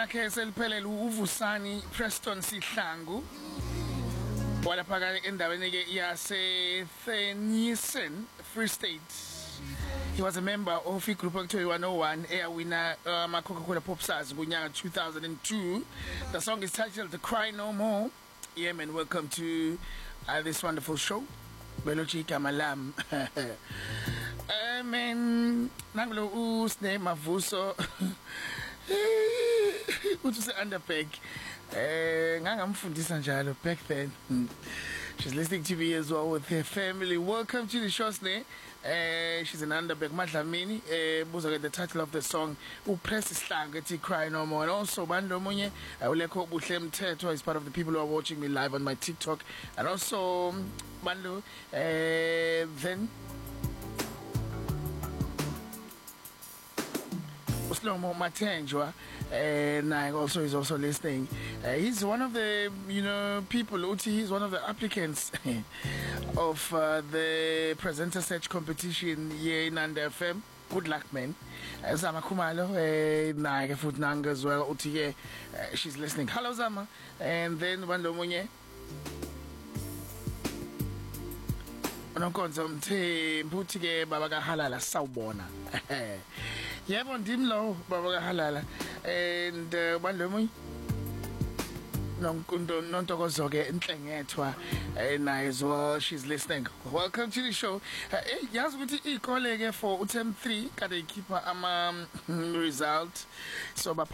lakhe seliphelele uVusani Preston Sihlangu walapha endaweni ke yase Theunissen Free State. He was a member of a group of 101 winner Coca-Cola Pop Stars kunyaka 2002. The song is titled Cry No More. Yeah man, welcome to this wonderful show. Belochi Kamalam. Man, nanglo usne mavuso. Utuse underpack. Ngangamfundisa njalo back then. She's listening to me as well with her family. Welcome to the show, Sneh. She's an underback Madlamini. Buzo the title of the song Upress Slang ethi Cry No More. And also Bando Munye Uleko Buhle Mthetho is part of the people who are watching me live on my TikTok. And also Bando then Uslomo Matenjwa and also is also listening. He's one of the people. Uti, he's one of the applicants of the presenter search competition here in Nanda FM. Good luck, man. Zama Kumalo Naga Futnanga as well. Uti, she's listening. Hello Zama. And then Wando Munye Onkonzo mthe mphutike baba kahalala sawubona. Yebo ndimlo baba kahalala and Wando Nontokozo ke inhlengethwa naye as well. She's listening. Welcome to the show. Yazi ukuthi ikolege for uTem 3 kade ikhipha ama result so